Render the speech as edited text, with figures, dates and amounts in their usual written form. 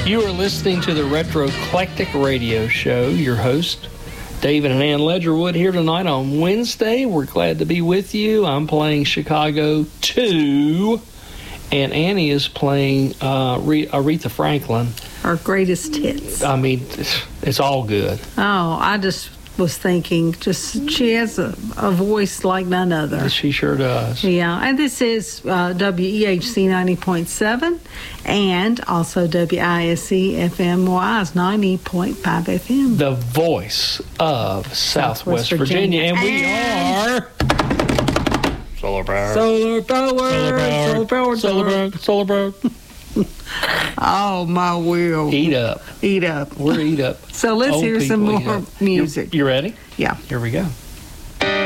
You are listening to the Retroclectic Radio Show. Your host, David and Ann Ledgerwood, here tonight on Wednesday. We're glad to be with you. I'm playing Chicago 2, and Annie is playing Aretha Franklin. Our greatest hits. I mean, it's all good. Oh, I just was thinking, she has a voice like none other. She sure does. Yeah, and this is WEHC 90.7 and also WISC FMY's 90.5 FM. The voice of Southwest Virginia. And we are... Solar power. Solar power. Solar power. Oh, my will. Eat up. Eat up. We're eat up. So let's hear some more music. You ready? Yeah. Here we go.